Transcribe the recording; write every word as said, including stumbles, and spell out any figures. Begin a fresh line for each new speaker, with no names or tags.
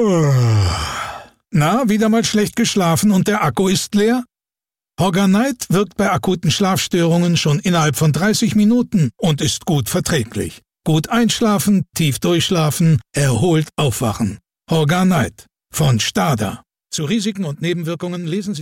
Na, wieder mal schlecht geschlafen und der Akku ist leer? Hogger-Night wirkt bei akuten Schlafstörungen schon innerhalb von dreißig Minuten und ist gut verträglich. Gut einschlafen, tief durchschlafen, erholt aufwachen. Hogger-Night von Stada. Zu Risiken und Nebenwirkungen lesen Sie